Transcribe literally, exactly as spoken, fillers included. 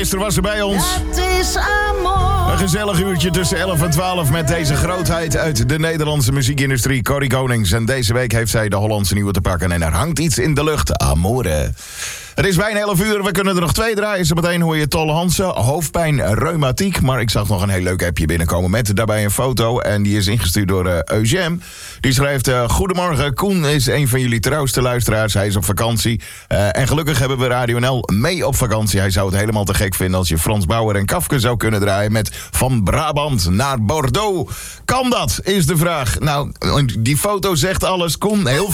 Gisteren was ze bij ons. Dat is amor. Een gezellig uurtje tussen elf en twaalf met deze grootheid uit de Nederlandse muziekindustrie, Corrie Konings. En deze week heeft zij de Hollandse nieuwe te pakken en er hangt iets in de lucht. Amore. Het is bijna elf uur, we kunnen er nog twee draaien. Zometeen hoor je Tolle Hansen, hoofdpijn, reumatiek. Maar ik zag nog een heel leuk appje binnenkomen met daarbij een foto. En die is ingestuurd door uh, Eugène. Die schrijft, uh, goedemorgen, Koen is een van jullie trouwste luisteraars. Hij is op vakantie. Uh, en gelukkig hebben we Radio N L mee op vakantie. Hij zou het helemaal te gek vinden als je Frans Bauer en Kafke zou kunnen draaien met Van Brabant naar Bordeaux. Kan dat, is de vraag. Nou, die foto zegt alles. Koen, heel